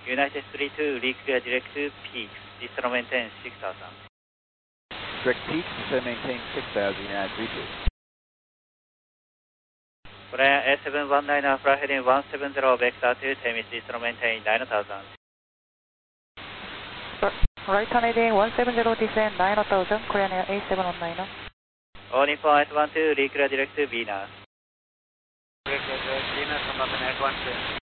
United 32, reclear direct to peaks, distro maintain 6000. Direct peaks, so maintain 6000, United 32. Korean A719, fly heading 170, vector to Temis, distro maintain 9000. Right turn heading 170, descend 9000, Korean Air A719. All Nippon S12, reclear direct to Venus. Reclear direct Venus, Nippon S12.